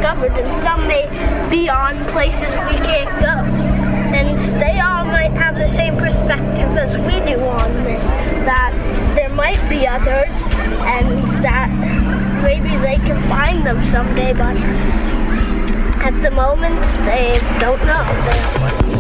discovered, and some may be on places we can't go. And they all might have the same perspective as we do on this, that there might be others, and that maybe they can find them someday, but at the moment, they don't know.